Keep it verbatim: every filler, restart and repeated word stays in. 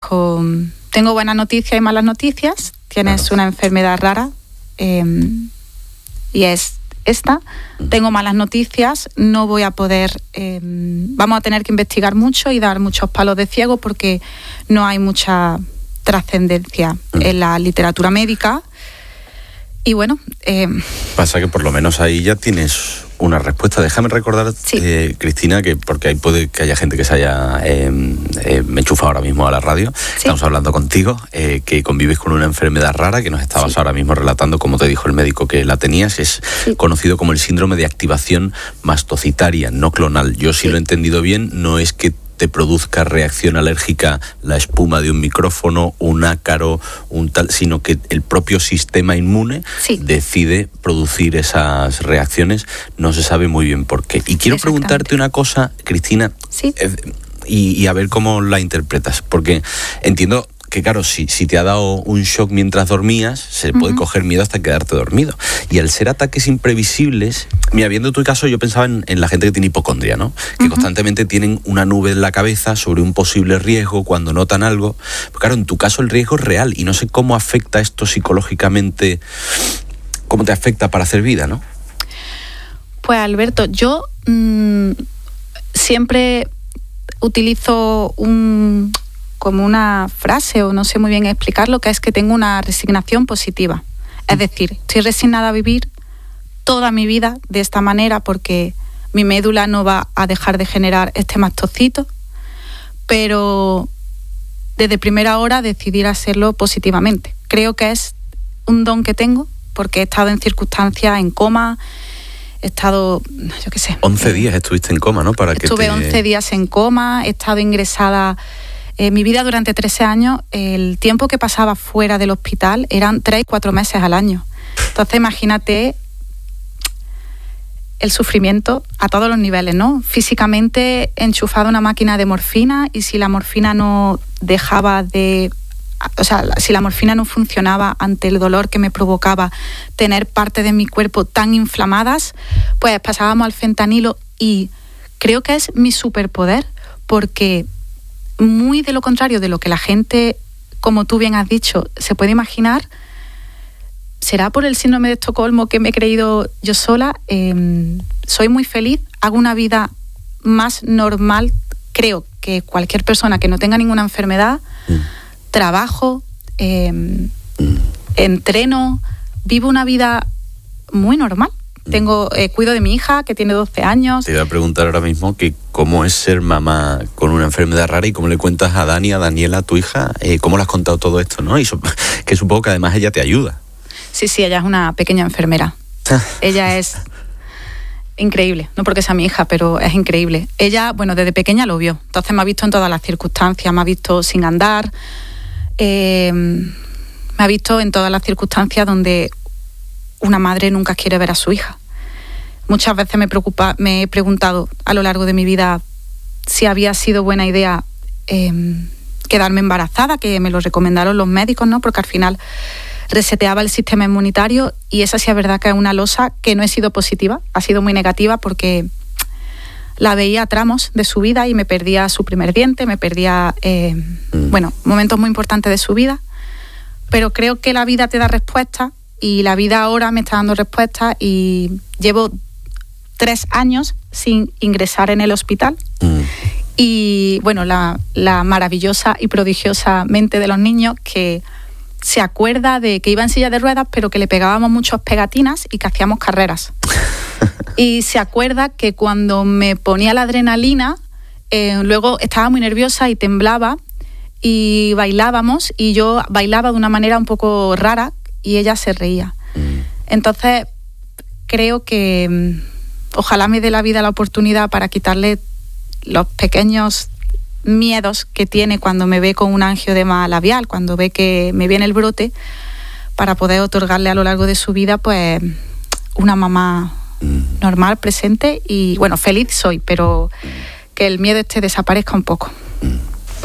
con... Tengo buenas noticias y malas noticias. Tienes claro. una enfermedad rara eh, y es esta. Uh-huh. Tengo malas noticias, no voy a poder... Eh, vamos a tener que investigar mucho y dar muchos palos de ciego porque no hay mucha trascendencia uh-huh. en la literatura médica. Y bueno... Eh, Pasa que por lo menos ahí ya tienes una respuesta. Déjame recordar, sí. eh, Cristina, que porque ahí puede que haya gente que se haya eh, eh, enchufado ahora mismo a la radio. Sí. Estamos hablando contigo, eh, que convives con una enfermedad rara que nos estabas sí. ahora mismo relatando, como te dijo el médico que la tenías. Es sí. conocido como el síndrome de activación mastocitaria, no clonal. Yo si sí. lo he entendido bien, no es que te produzca reacción alérgica la espuma de un micrófono, un ácaro, un tal, sino que el propio sistema inmune sí. decide producir esas reacciones. No se sabe muy bien por qué. Y quiero preguntarte una cosa, Cristina, sí. eh, y, y a ver cómo la interpretas, porque entiendo que claro, si, si te ha dado un shock mientras dormías, se uh-huh. puede coger miedo hasta quedarte dormido. Y al ser ataques imprevisibles, mira, viendo tu caso, yo pensaba en, en la gente que tiene hipocondria, ¿no? Que uh-huh. constantemente tienen una nube en la cabeza sobre un posible riesgo cuando notan algo. Pero claro, en tu caso el riesgo es real y no sé cómo afecta esto psicológicamente, cómo te afecta para hacer vida, ¿no? Pues Alberto, yo mmm, siempre utilizo un... como una frase, o no sé muy bien explicarlo, que es que tengo una resignación positiva. Es decir, estoy resignada a vivir toda mi vida de esta manera porque mi médula no va a dejar de generar este mastocito, pero desde primera hora decidir hacerlo positivamente. Creo que es un don que tengo porque he estado en circunstancias en coma, he estado, yo qué sé... once días estuviste en coma, ¿no? Para estuve que te... once días en coma, he estado ingresada... Eh, mi vida durante trece años, el tiempo que pasaba fuera del hospital eran tres, cuatro meses al año. Entonces imagínate el sufrimiento a todos los niveles, ¿no? Físicamente enchufada a una máquina de morfina y si la morfina no dejaba de... O sea, si la morfina no funcionaba ante el dolor que me provocaba tener partes de mi cuerpo tan inflamadas, pues pasábamos al fentanilo y creo que es mi superpoder porque... muy de lo contrario de lo que la gente, como tú bien has dicho, se puede imaginar, será por el síndrome de Estocolmo que me he creído yo sola. Eh, soy muy feliz, hago una vida más normal, creo que cualquier persona que no tenga ninguna enfermedad, mm. trabajo, eh, mm. entreno, vivo una vida muy normal. Tengo, eh, cuido de mi hija, que tiene doce años. Te iba a preguntar ahora mismo que cómo es ser mamá con una enfermedad rara y cómo le cuentas a Dani, a Daniela, a tu hija, eh, cómo le has contado todo esto, ¿no? Y so, que supongo que además ella te ayuda. Sí, sí, ella es una pequeña enfermera. Ella es increíble, no porque sea mi hija, pero es increíble. Ella, bueno, desde pequeña lo vio, entonces me ha visto en todas las circunstancias, me ha visto sin andar, eh, me ha visto en todas las circunstancias donde... una madre nunca quiere ver a su hija. Muchas veces me preocupa, me he preguntado a lo largo de mi vida si había sido buena idea eh, quedarme embarazada, que me lo recomendaron los médicos, ¿no? Porque al final reseteaba el sistema inmunitario y esa sí es verdad que es una losa que no he sido positiva, ha sido muy negativa porque la veía a tramos de su vida y me perdía su primer diente, me perdía, eh, mm. bueno, momentos muy importantes de su vida, pero creo que la vida te da respuestas. Y la vida ahora me está dando respuestas y llevo tres años sin ingresar en el hospital. Mm. Y bueno, la, la maravillosa y prodigiosa mente de los niños que se acuerda de que iba en silla de ruedas, pero que le pegábamos muchas pegatinas y que hacíamos carreras. Y se acuerda que cuando me ponía la adrenalina, eh, luego estaba muy nerviosa y temblaba y bailábamos y yo bailaba de una manera un poco rara, y ella se reía. Mm. Entonces, creo que um, ojalá me dé la vida la oportunidad para quitarle los pequeños miedos que tiene cuando me ve con un angiodema labial, cuando ve que me viene el brote, para poder otorgarle a lo largo de su vida, pues, una mamá mm. normal, presente y, bueno, feliz soy, pero que el miedo este desaparezca un poco. Mm.